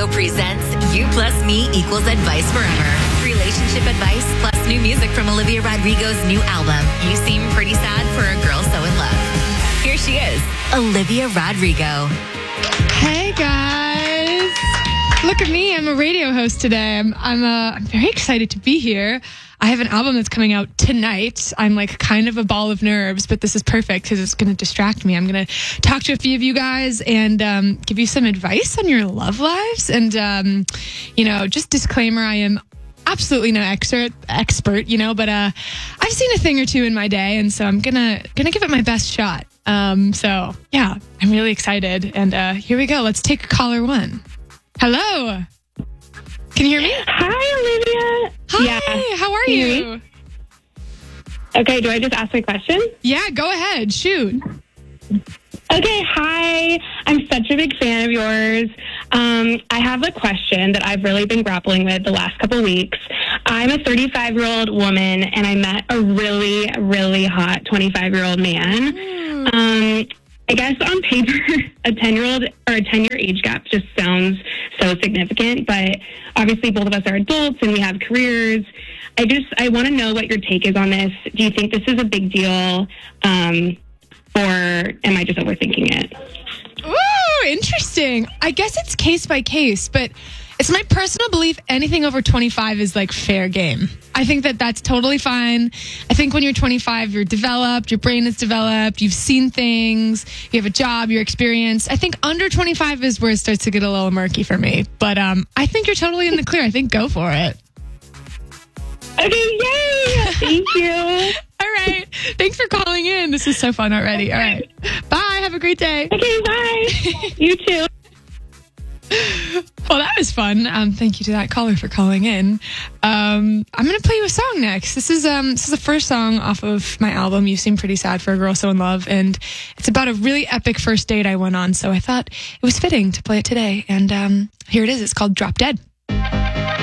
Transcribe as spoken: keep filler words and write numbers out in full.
Radio presents You Plus Me Equals Advice Forever. Relationship advice plus new music from Olivia Rodrigo's new album, You Seem Pretty Sad for a Girl So in Love. Here she is, Olivia Rodrigo. Hey guys, look at me. I'm a radio host today. I'm I'm, uh, I'm very excited to be here. I have an album that's coming out tonight. I'm like kind of a ball of nerves, but this is perfect because it's going to distract me. I'm going to talk to a few of you guys and um, give you some advice on your love lives. And, um, you know, just disclaimer, I am absolutely no expert, expert, you know, but uh, I've seen a thing or two in my day. And so I'm going to going to give it my best shot. Um, so, yeah, I'm really excited. And uh, here we go. Let's take caller one. Hello. Can you hear me? Hi, Olivia. Hi, yeah. how are Can you you? hear me? Okay, do I just ask my question? Yeah, go ahead. Shoot. Okay, hi. I'm such a big fan of yours. Um, I have a question that I've really been grappling with the last couple weeks. I'm a thirty-five-year-old woman, and I met a really, really hot twenty-five-year-old man. Mm. Um, I guess on paper, a ten-year-old or a ten-year age gap just sounds so significant, but obviously both of us are adults and we have careers. I just, I want to know what your take is on this. Do you think this is a big deal, um, or am I just overthinking it? Ooh, interesting. I guess it's case by case, but it's my personal belief anything over twenty-five is like fair game. I think that that's totally fine. I think when you're twenty-five, you're developed, your brain is developed, you've seen things, you have a job, you're experienced. I think under twenty-five is where it starts to get a little murky for me. But um, I think you're totally in the clear. I think go for it. Okay, yay! Thank you. All right. Thanks for calling in. This is so fun already. All right. Bye. Have a great day. Okay, bye. You too. Well, that was fun. Um, thank you to that caller for calling in. Um, I'm going to play you a song next. This is um, this is the first song off of my album, You Seem Pretty Sad for a Girl So in Love. And it's about a really epic first date I went on. So I thought it was fitting to play it today. And um, here it is. It's called Drop Dead.